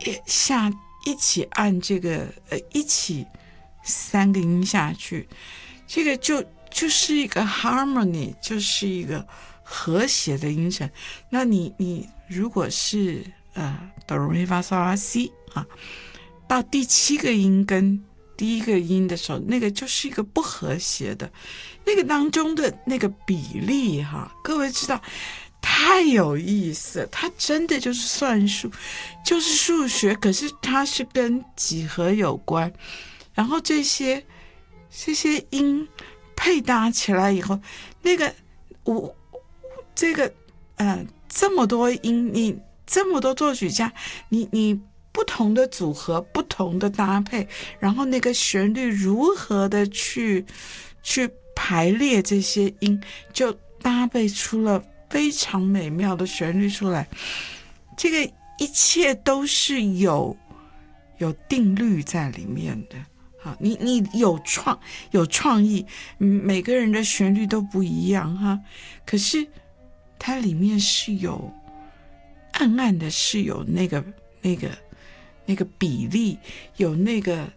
一起按这个一起3个音下去，这个就是一个 harmony， 就是一个和谐的音程。那你如果是哆来咪发嗦拉西啊，到第7个音跟第1个音的时候，那个就是一个不和谐的，那个当中的那个比例哈，各位知道太有意思，它真的就是算术，就是数学，可是它是跟几何有关，然后这些音配搭起来以后，那个这个这么多音，你这么多作曲家，你不同的组合，不同的搭配，然后那个旋律如何的去排列这些音，就搭配出了非常美妙的旋律出来。这个一切都是有定律在里面的。好，你有创意，每个人的旋律都不一样哈，可是它里面是有暗暗的，是有那个比例，有那个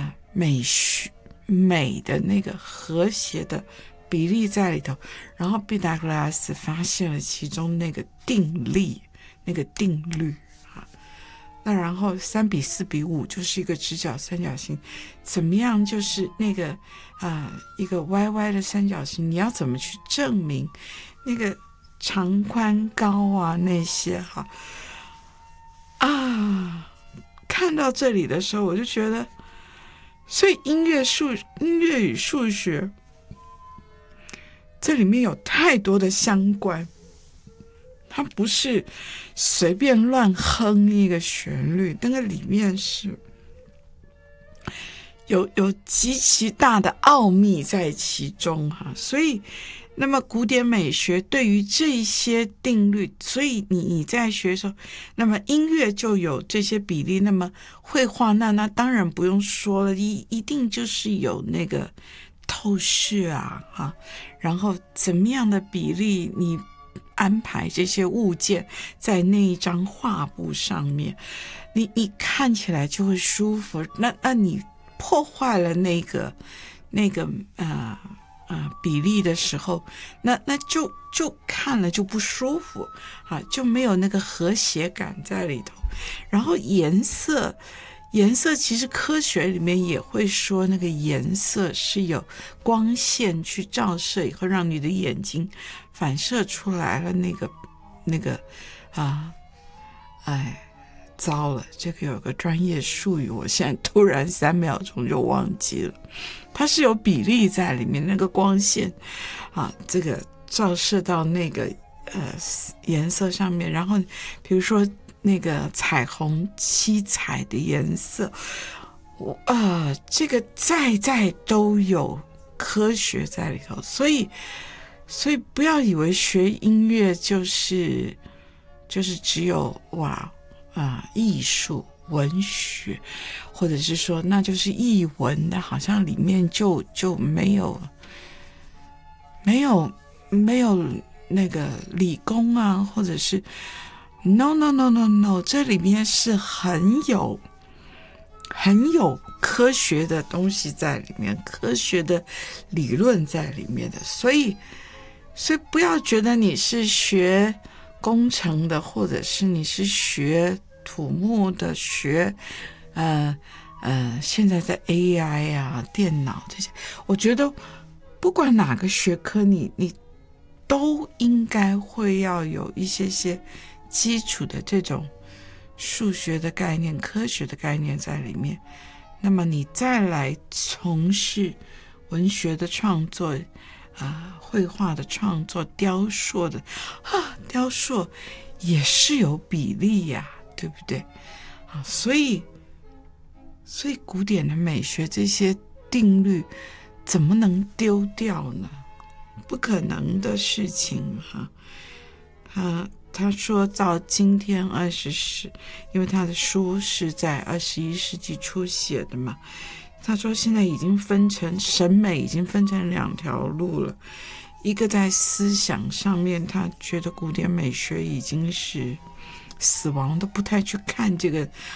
美的那个和谐的比例在里头。然后毕达哥拉斯发现了其中那个定律啊。那然后3:4:5就是一个直角三角形，怎么样就是那个一个歪歪的三角形，你要怎么去证明那个长宽高啊那些哈看到这里的时候我就觉得，所以音乐与数学这里面有太多的相关，它不是随便乱哼一个旋律，那个里面是有极其大的奥秘在其中哈。所以那么古典美学对于这些定律，所以你在学的时候，那么音乐就有这些比例，那么绘画那当然不用说了，一定就是有那个透视然后怎么样的比例你安排这些物件在那一张画布上面，你看起来就会舒服。那你破坏了那个比例的时候，那就看了就不舒服就没有那个和谐感在里头。然后颜色其实科学里面也会说，那个颜色是有光线去照射以后，让你的眼睛反射出来了那个糟了，这个有个专业术语，我现在突然3秒钟就忘记了。它是有比例在里面，那个光线这个照射到那个颜色上面，然后比如说那个彩虹七彩的颜色，这个在都有科学在里头，所以不要以为学音乐就是只有艺术文学，或者是说那就是艺文的，好像里面就没有那个理工或者是 no， 这里面是很有科学的东西在里面，科学的理论在里面的。所以不要觉得你是学工程的，或者是你是学土木的，学现在在 AI 电脑这些，我觉得不管哪个学科，你都应该会要有一些基础的这种数学的概念、科学的概念在里面。那么你再来从事文学的创作绘画的创作、雕塑的雕塑也是有比例对不对所以古典的美学这些定律怎么能丢掉呢？不可能的事情他说到今天因为他的书是在21世纪初写的嘛，他说现在已经审美已经分成2条路了。一个在思想上面，他觉得古典美学已经是死亡，都不太去看这个